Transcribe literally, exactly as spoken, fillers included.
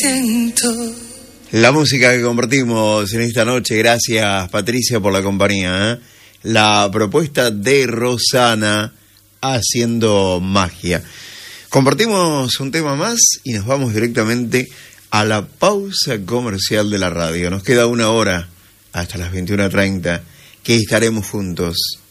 siento. La música que compartimos en esta noche, gracias Patricia por la compañía, ¿eh? La propuesta de Rosana, Haciendo Magia. Compartimos un tema más y nos vamos directamente a la pausa comercial de la radio. Nos queda una hora hasta las veintiuna treinta que estaremos juntos